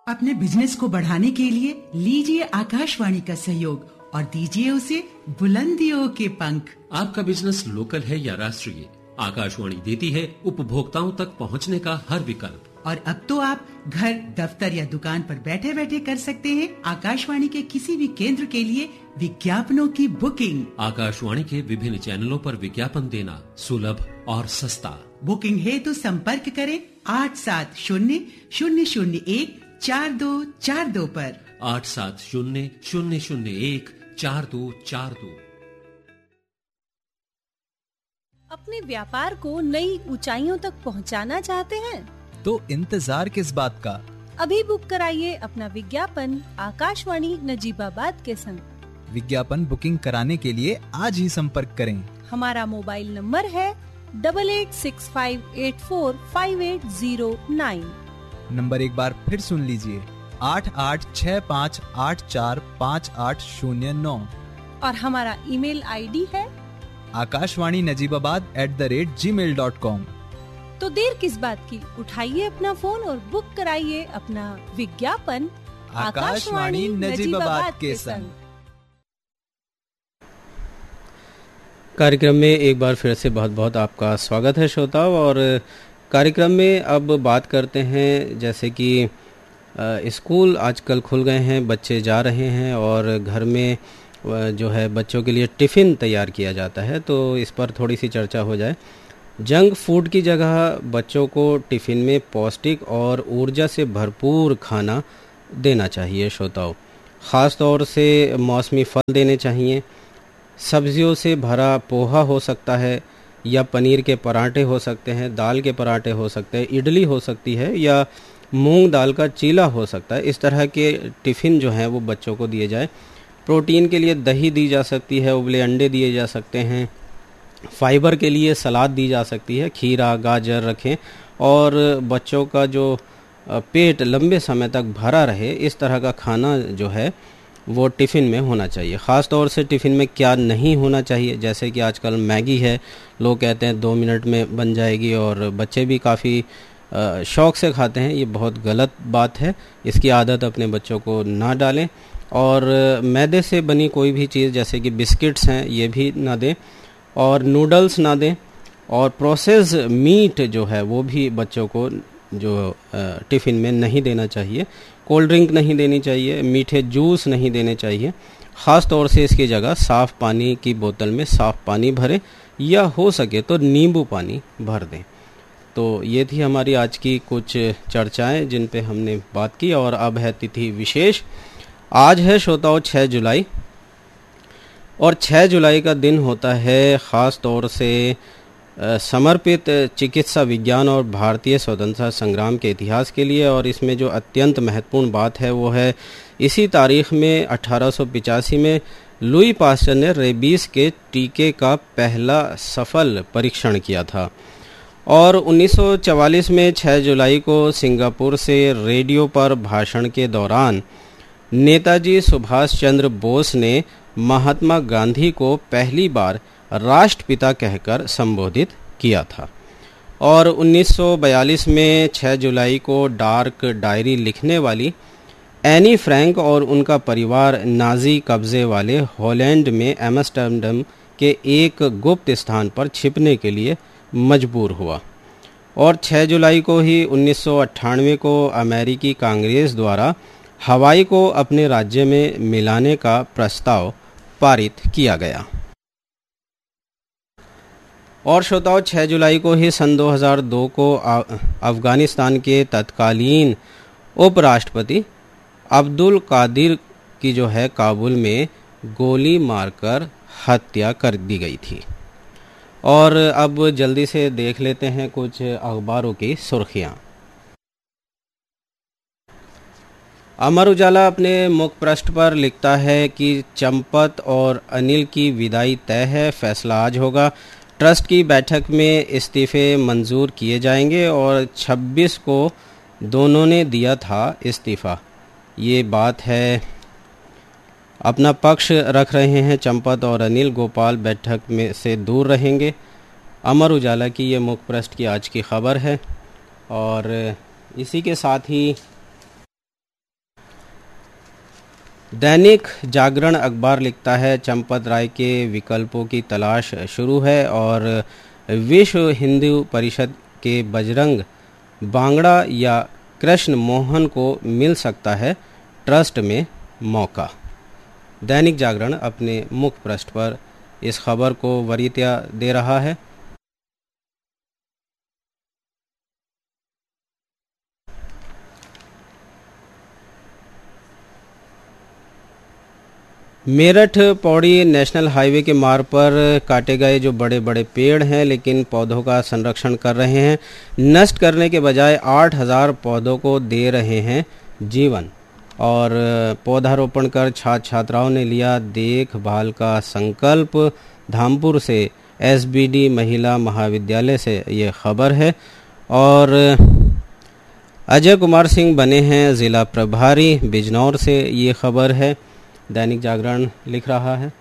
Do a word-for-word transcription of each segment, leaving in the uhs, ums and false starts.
अपने बिजनेस को बढ़ाने के लिए लीजिए आकाशवाणी का सहयोग और दीजिए उसे बुलंदियों के पंख। आपका बिजनेस लोकल है या राष्ट्रीय, आकाशवाणी देती है उपभोक्ताओं तक पहुंचने का हर विकल्प। और अब तो आप घर, दफ्तर या दुकान पर बैठे बैठे कर सकते हैं आकाशवाणी के किसी भी केंद्र के लिए विज्ञापनों की बुकिंग। आकाशवाणी के विभिन्न चैनलों पर विज्ञापन देना सुलभ और सस्ता। बुकिंग है तो संपर्क करें आठ सात शून्य शून्य शून्य एक चार दो चार दो पर। आठ सात शून्य शून्य शून्य एक चार दो चार दो। अपने व्यापार को नई ऊंचाइयों तक पहुंचाना चाहते हैं तो इंतजार किस बात का? अभी बुक कराइए अपना विज्ञापन आकाशवाणी नजीबाबाद के संग। विज्ञापन बुकिंग कराने के लिए आज ही संपर्क करें। हमारा मोबाइल नंबर है double eight six five eight four five eight zero nine. Number एक बार फिर सुन लीजिए, आठ आठ छः पाँच आठ चार पाँच आठ शून्य नौ। और हमारा ईमेल आईडी है Akashvani Najibabad at the rate ji mail dot com. तो देर किस बात की, उठाइए अपना फोन और बुक कराइए अपना विज्ञापन आकाशवाणी नजीबाबाद के संग। कार्यक्रम में एक बार फिर से बहुत बहुत आपका स्वागत है श्रोताओं। और कार्यक्रम में अब बात करते हैं, जैसे कि स्कूल आजकल खुल गए हैं, बच्चे जा रहे हैं और घर में जो है बच्चों के लिए टिफ़िन तैयार किया जाता है, तो इस पर थोड़ी सी चर्चा हो जाए। जंक फूड की जगह बच्चों को टिफ़िन में पौष्टिक और ऊर्जा से भरपूर खाना देना चाहिए श्रोताओं। ख़ास तौर से मौसमी फल देने चाहिए। सब्जियों से भरा पोहा हो सकता है या पनीर के पराठे हो सकते हैं, दाल के पराठे हो सकते हैं, इडली हो सकती है या मूंग दाल का चीला हो सकता है। इस तरह के टिफ़िन जो हैं वो बच्चों को दिए जाए। प्रोटीन के लिए दही दी जा सकती है, उबले अंडे दिए जा सकते हैं। फाइबर के लिए सलाद दी जा सकती है, खीरा गाजर रखें और बच्चों का जो पेट लंबे समय तक भरा रहे, इस तरह का खाना जो है वो टिफ़िन में होना चाहिए। ख़ास तौर से टिफ़िन में क्या नहीं होना चाहिए, जैसे कि आजकल मैगी है, लोग कहते हैं दो मिनट में बन जाएगी और बच्चे भी काफ़ी शौक़ से खाते हैं। ये बहुत गलत बात है, इसकी आदत अपने बच्चों को ना डालें। और मैदे से बनी कोई भी चीज़ जैसे कि बिस्किट्स हैं, ये भी ना दें और नूडल्स ना दें। और प्रोसेस मीट जो है वो भी बच्चों को जो टिफ़िन में नहीं देना चाहिए। कोल्ड ड्रिंक नहीं देनी चाहिए, मीठे जूस नहीं देने चाहिए। ख़ास तौर से इसकी जगह साफ़ पानी की बोतल में साफ़ पानी भरें या हो सके तो नींबू पानी भर दें। तो ये थी हमारी आज की कुछ चर्चाएं जिन पे हमने बात की। और अब है तिथि विशेष। आज है श्रोताओं छः जुलाई और छः जुलाई का दिन होता है ख़ास तौर से समर्पित चिकित्सा विज्ञान और भारतीय स्वतंत्रता संग्राम के इतिहास के लिए। और इसमें जो अत्यंत महत्वपूर्ण बात है वो है इसी तारीख में अठारह सौ पिचासी में लुई पास्चर ने रेबीज के टीके का पहला सफल परीक्षण किया था। और उन्नीस सौ चवालीस में छः जुलाई को सिंगापुर से रेडियो पर भाषण के दौरान नेताजी सुभाष चंद्र बोस ने महात्मा गांधी को पहली बार राष्ट्रपिता कहकर संबोधित किया था। और उन्नीस सौ बयालीस में छः जुलाई को डार्क डायरी लिखने वाली एनी फ्रैंक और उनका परिवार नाजी कब्जे वाले हॉलैंड में एम्स्टर्डम के एक गुप्त स्थान पर छिपने के लिए मजबूर हुआ। और छः जुलाई को ही उन्नीस सौ अट्ठानवे को अमेरिकी कांग्रेस द्वारा हवाई को अपने राज्य में मिलाने का प्रस्ताव पारित किया गया। और श्रोताओं छः जुलाई को ही सन दो हज़ार दो को अफ़गानिस्तान के तत्कालीन उपराष्ट्रपति अब्दुल कादिर की जो है काबुल में गोली मारकर हत्या कर दी गई थी। और अब जल्दी से देख लेते हैं कुछ अखबारों की सुर्खियां। अमर उजाला अपने मुख्य पृष्ठ पर लिखता है कि चंपत और अनिल की विदाई तय है, फैसला आज होगा। ट्रस्ट की बैठक में इस्तीफे मंजूर किए जाएंगे और छब्बीस को दोनों ने दिया था इस्तीफा। ये बात है, अपना पक्ष रख रहे हैं चंपत और अनिल। गोपाल बैठक में से दूर रहेंगे। अमर उजाला की ये मुख्य पृष्ठ की आज की खबर है। और इसी के साथ ही दैनिक जागरण अखबार लिखता है चंपत राय के विकल्पों की तलाश शुरू है और विश्व हिंदू परिषद के बजरंग बांगड़ा या कृष्ण मोहन को मिल सकता है ट्रस्ट में मौका। दैनिक जागरण अपने मुख्य पृष्ठ पर इस खबर को वरीयता दे रहा है। मेरठ पौड़ी नेशनल हाईवे के मार्ग पर काटे गए जो बड़े बड़े पेड़ हैं लेकिन पौधों का संरक्षण कर रहे हैं, नष्ट करने के बजाय आठ हज़ार पौधों को दे रहे हैं जीवन। और पौधारोपण कर छात्र छात्राओं ने लिया देखभाल का संकल्प। धामपुर से एसबीडी महिला महाविद्यालय से ये खबर है। और अजय कुमार सिंह बने हैं जिला प्रभारी, बिजनौर से ये खबर है। दैनिक जागरण लिख रहा है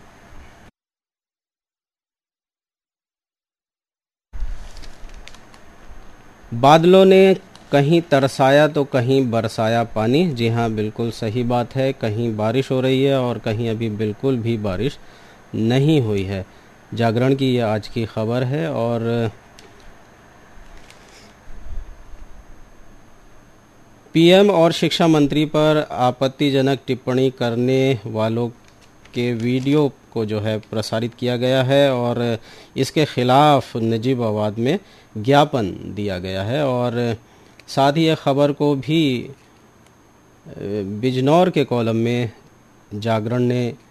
बादलों ने कहीं तरसाया तो कहीं बरसाया पानी। जी हाँ, बिल्कुल सही बात है। कहीं बारिश हो रही है और कहीं अभी बिल्कुल भी बारिश नहीं हुई है। जागरण की यह आज की खबर है। और पीएम और शिक्षा मंत्री पर आपत्तिजनक टिप्पणी करने वालों के वीडियो को जो है प्रसारित किया गया है और इसके खिलाफ नजीबाबाद में ज्ञापन दिया गया है। और साथ ही यह खबर को भी बिजनौर के कॉलम में जागरण ने